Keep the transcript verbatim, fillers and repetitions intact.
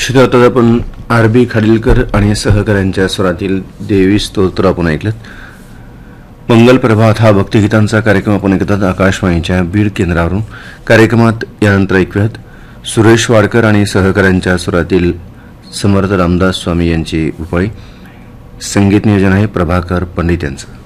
श्रोता आपण R B Khadilkar आणि सहकाऱ्यांच्या स्वरातील देवी स्तोत्र आपण ऐकलं. मंगल प्रभात हा भक्तिगीतांचा कार्यक्रम आपण ऐकतात आकाशवाणीच्या बीड केंद्रावरून. कार्यक्रमात यानंतर ऐकूयात सुरेश वाडकर आणि सहकाऱ्यांच्या स्वरातील समर्थ रामदास स्वामी यांची उपळी. संगीत नियोजन आहे प्रभाकर पंडित यांचं.